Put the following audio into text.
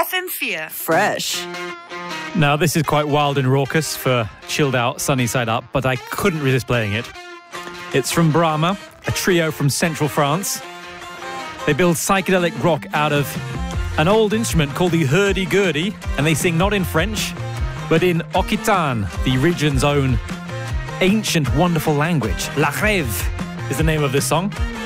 FM4. Fresh. Now, this is quite wild and raucous for chilled out, sunny side up, but I couldn't resist playing it. It's from Brahma, a trio from central France. They build psychedelic rock out of an old instrument called the hurdy-gurdy, and they sing not in French, but in Occitan, the region's own ancient, wonderful language. La Rêve is the name of this song.